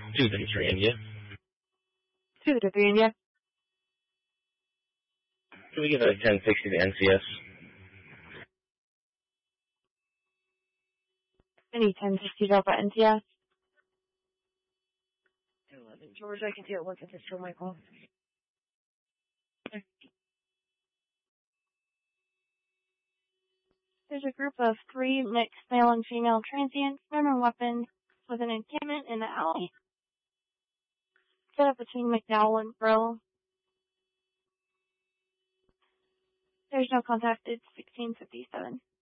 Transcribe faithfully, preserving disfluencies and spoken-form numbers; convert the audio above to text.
two thirty-three India. two thirty-three India. Can we give a ten sixty to N C S? Any ten sixty Delta N C S. eleven George, I can see it. Look at this for Michael. There's a group of three mixed male and female transients, armed weapons, with an encampment in the alley. Set up between McDowell and Brill. There's no contact. It's sixteen fifty-seven.